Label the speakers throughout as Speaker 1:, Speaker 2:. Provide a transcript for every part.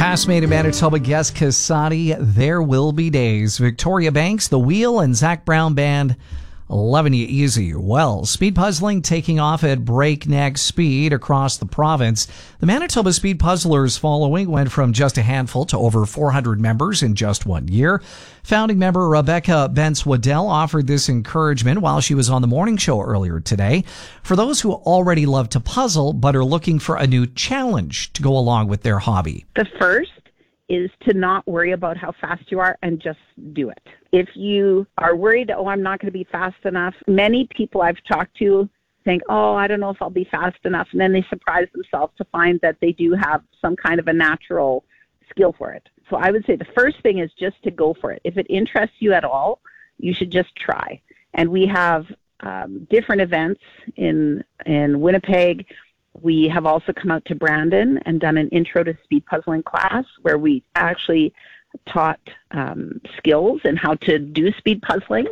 Speaker 1: Past Made in Manitoba guest Kasadi, There Will Be Days. Victoria Banks, The Wheel, and Zach Brown Band, Loving You Easy. Well, speed puzzling taking off at breakneck speed across the province. The Manitoba Speed Puzzlers following went from just a handful to over 400 members in just 1 year. Founding member Rebecca Bentz-Waddell offered this encouragement while she was on the morning show earlier today. For those who already love to puzzle but are looking for a new challenge to go along with their hobby.
Speaker 2: The first is to not worry about how fast you are and just do it. If you are worried, I'm not going to be fast enough, many people I've talked to think, I don't know if I'll be fast enough. And then they surprise themselves to find that they do have some kind of a natural skill for it. So I would say the first thing is just to go for it. If it interests you at all, you should just try. And we have different events in Winnipeg. We have also come out to Brandon and done an intro to speed puzzling class where we actually taught skills and how to do speed puzzling.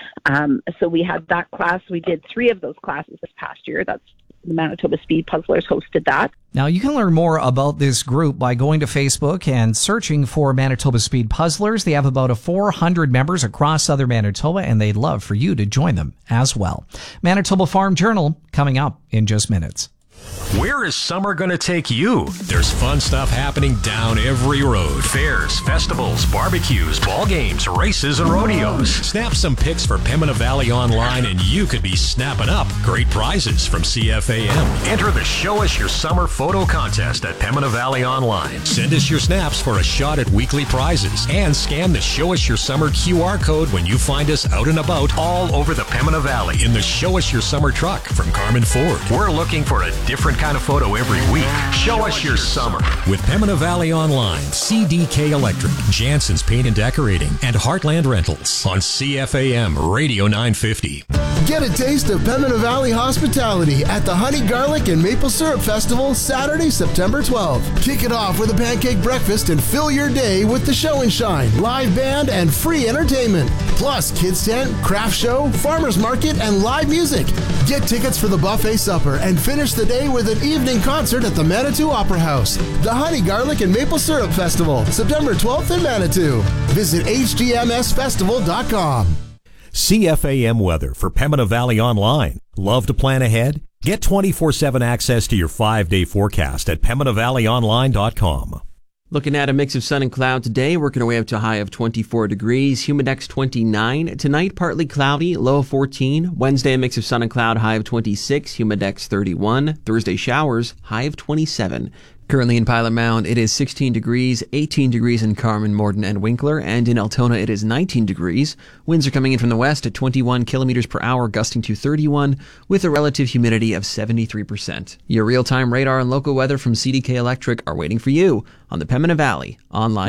Speaker 2: So we had that class. We did 3 of those classes this past year. That's the Manitoba Speed Puzzlers hosted that.
Speaker 1: Now, you can learn more about this group by going to Facebook and searching for Manitoba Speed Puzzlers. They have about 400 members across southern Manitoba, and they'd love for you to join them as well. Manitoba Farm Journal coming up in just minutes.
Speaker 3: Where is summer going to take you? There's fun stuff happening down every road. Fairs, festivals, barbecues, ball games, races, and rodeos. Snap some pics for Pembina Valley Online and you could be snapping up great prizes from CFAM. Enter the Show Us Your Summer photo contest at Pembina Valley Online. Send us your snaps for a shot at weekly prizes and scan the Show Us Your Summer QR code when you find us out and about all over the Pembina Valley in the Show Us Your Summer truck from Carmen Ford. We're looking for a different kind of photo every week. Show us your summer. With Pembina Valley Online, CDK Electric, Jansen's Paint and Decorating, and Heartland Rentals on CFAM Radio 950.
Speaker 4: Get a taste of Pembina Valley hospitality at the Honey Garlic and Maple Syrup Festival Saturday, September 12th. Kick it off with a pancake breakfast and fill your day with the show and shine, live band, and free entertainment. Plus, kids tent, craft show, farmers market, and live music. Get tickets for the buffet supper and finish the day with an evening concert at the Manitou Opera House. The Honey Garlic and Maple Syrup Festival, September 12th in Manitou. Visit hdmsfestival.com.
Speaker 3: CFAM weather for Pembina Valley Online. Love to plan ahead? Get 24/7 access to your 5-day forecast at PembinaValleyOnline.com.
Speaker 5: Looking at a mix of sun and cloud today, working our way up to a high of 24 degrees, humidex 29. Tonight, partly cloudy, low of 14. Wednesday, a mix of sun and cloud, high of 26, humidex 31. Thursday, showers, high of 27. Currently in Pilot Mound, it is 16 degrees, 18 degrees in Carman, Morden, and Winkler, and in Altona, it is 19 degrees. Winds are coming in from the west at 21 kilometers per hour, gusting to 31, with a relative humidity of 73%. Your real-time radar and local weather from CDK Electric are waiting for you on the Pembina Valley Online.